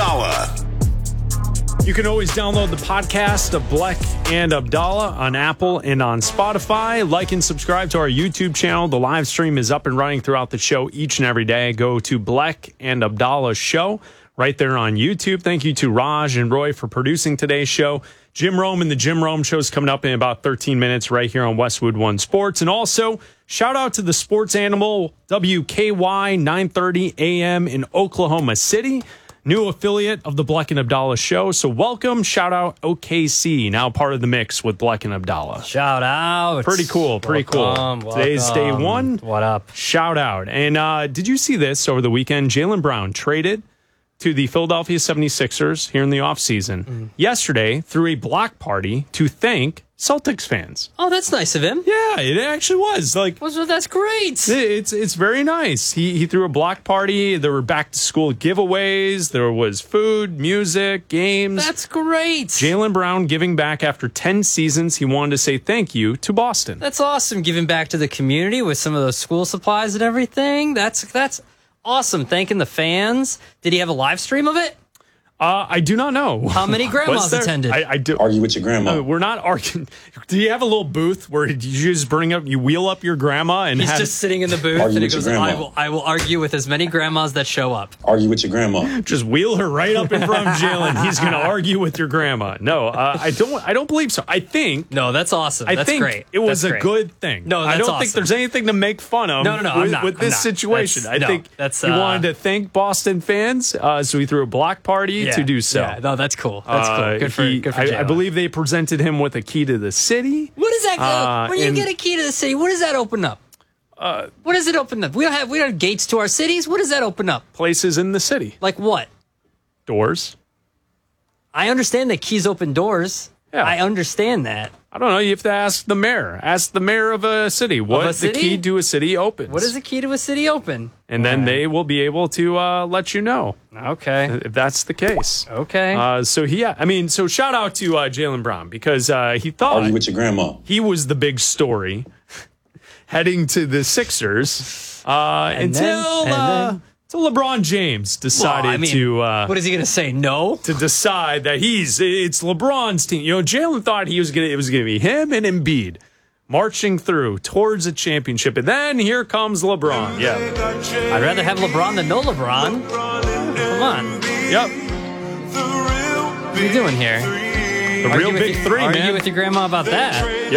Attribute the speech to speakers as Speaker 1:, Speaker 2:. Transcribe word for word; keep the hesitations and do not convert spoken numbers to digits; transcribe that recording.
Speaker 1: Abdallah.
Speaker 2: You can always download the podcast of Bleck and Abdallah on Apple and on Spotify. Like and subscribe to our YouTube channel. The live stream is up and running throughout the show each and every day. Go to Bleck and Abdallah Show right there on YouTube. Thank you to Raj and Roy for producing today's show. Jim Rome and the Jim Rome Show is coming up in about thirteen minutes right here on Westwood One Sports. And also, shout out to the Sports Animal, W K Y nine thirty A M in Oklahoma City. New affiliate of the Bleck and Abdallah Show. So welcome, shout out O K C, now part of the mix with Bleck and Abdallah.
Speaker 3: Shout out.
Speaker 2: Pretty cool, pretty
Speaker 3: welcome,
Speaker 2: cool.
Speaker 3: Welcome.
Speaker 2: Today's day one.
Speaker 3: What up?
Speaker 2: Shout out. And uh, did you see this over the weekend? Jaylen Brown traded to the Philadelphia seventy-sixers here in the offseason mm. yesterday through a block party to thank Celtics fans.
Speaker 3: Oh, that's nice of him.
Speaker 2: Yeah, it actually was. Like,
Speaker 3: well, that's great.
Speaker 2: It's it's very nice. He he threw a block party. There were back to school giveaways. There was food, music, games.
Speaker 3: That's great.
Speaker 2: Jaylen Brown giving back after ten seasons. He wanted to say thank you to Boston.
Speaker 3: That's awesome. Giving back to the community with some of those school supplies and everything. That's that's awesome. Thanking the fans. Did he have a live stream of it?
Speaker 2: Uh, I do not know.
Speaker 3: How many grandmas attended?
Speaker 2: I, I do.
Speaker 4: Argue with your grandma.
Speaker 2: Uh, we're not arguing. Do you have a little booth where you just bring up, you wheel up your grandma and
Speaker 3: he's
Speaker 2: have,
Speaker 3: just sitting in the booth
Speaker 4: Argue
Speaker 3: and he
Speaker 4: with your
Speaker 3: goes,
Speaker 4: grandma.
Speaker 3: I will, I will argue with as many grandmas that show up.
Speaker 4: Argue with your grandma.
Speaker 2: just wheel her right up in front of Jaylen. He's going to argue with your grandma. No, uh, I don't. I don't believe so. I think.
Speaker 3: No, that's awesome.
Speaker 2: I
Speaker 3: that's
Speaker 2: think
Speaker 3: great.
Speaker 2: it was
Speaker 3: that's
Speaker 2: a
Speaker 3: great.
Speaker 2: good thing.
Speaker 3: No, that's
Speaker 2: I don't
Speaker 3: awesome.
Speaker 2: think there's anything to make fun of.
Speaker 3: No, no, no,
Speaker 2: with,
Speaker 3: I'm not,
Speaker 2: with
Speaker 3: I'm
Speaker 2: this
Speaker 3: not.
Speaker 2: situation.
Speaker 3: That's,
Speaker 2: I
Speaker 3: no,
Speaker 2: think
Speaker 3: that's,
Speaker 2: he
Speaker 3: uh,
Speaker 2: wanted to thank Boston fans, uh, so he threw a block party
Speaker 3: yeah,
Speaker 2: to do so.
Speaker 3: Yeah, no, that's cool. That's
Speaker 2: Uh,
Speaker 3: cool. Good for,
Speaker 2: he,
Speaker 3: good for
Speaker 2: I,
Speaker 3: Jaylen.
Speaker 2: I believe they presented him with a key to the city.
Speaker 3: What is that?
Speaker 2: Uh,
Speaker 3: when you
Speaker 2: and-
Speaker 3: get a key to the city, what does that open up? Uh, what does it open up? We don't have we don't have gates to our cities. What does that open up?
Speaker 2: Places in the city.
Speaker 3: Like what?
Speaker 2: Doors.
Speaker 3: I understand that keys open doors.
Speaker 2: Yeah.
Speaker 3: I understand that.
Speaker 2: I don't know. You have to ask the mayor. Ask the mayor of a city what
Speaker 3: a
Speaker 2: the
Speaker 3: city?
Speaker 2: key to a city opens.
Speaker 3: What is the key to a city open?
Speaker 2: And then they will be able to uh, let you know
Speaker 3: Okay.
Speaker 2: if that's the case.
Speaker 3: Okay.
Speaker 2: Uh, so he, yeah, I mean, so shout out to uh, Jaylen Brown because uh, he thought
Speaker 4: Argue with your grandma.
Speaker 2: he was the big story heading to the Sixers uh,
Speaker 3: And
Speaker 2: until
Speaker 3: then- and
Speaker 2: uh,
Speaker 3: then-
Speaker 2: until LeBron James decided
Speaker 3: Well, I mean,
Speaker 2: to. Uh,
Speaker 3: what is he going to say? No.
Speaker 2: to decide that he's it's LeBron's team. You know, Jaylen thought he was gonna it was gonna be him and Embiid marching through towards a championship, and then here comes LeBron. Yeah,
Speaker 3: I'd rather have LeBron than no LeBron. Come on.
Speaker 2: yep,
Speaker 3: What are you doing here?
Speaker 2: the
Speaker 3: Argue
Speaker 2: real
Speaker 3: with
Speaker 2: big
Speaker 3: your-
Speaker 2: three,
Speaker 3: argue
Speaker 2: man.
Speaker 3: with your grandma about that.